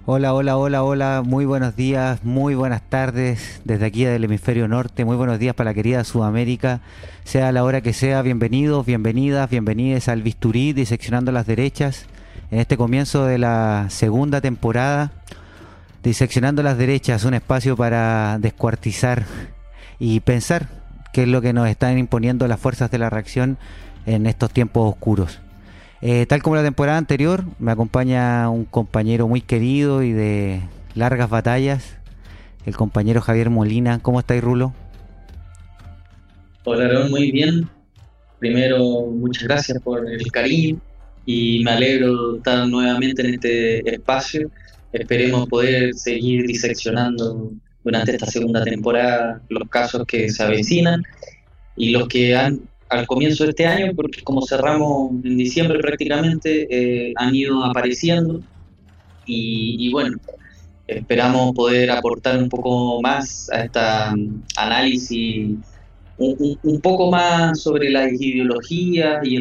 Hola, hola, hola, hola, muy buenos días, muy buenas tardes desde aquí del hemisferio norte, muy buenos días para la querida Sudamérica, sea la hora que sea, bienvenidos, bienvenidas, bienvenides al Bisturí Diseccionando las Derechas, en este comienzo de la segunda temporada, Diseccionando las Derechas, un espacio para descuartizar y pensar qué es lo que nos están imponiendo las fuerzas de la reacción en estos tiempos oscuros. Tal como la temporada anterior, me acompaña un compañero muy querido y de largas batallas, el compañero Javier Molina. ¿Cómo estáis, Rulo? Hola, Aaron, muy bien. Primero, muchas gracias por el cariño y me alegro de estar nuevamente en este espacio. Esperemos poder seguir diseccionando durante esta segunda temporada los casos que se avecinan y los que han al comienzo de este año, porque como cerramos en diciembre prácticamente, han ido apareciendo y bueno, esperamos poder aportar un poco más a esta análisis un poco más sobre las ideologías y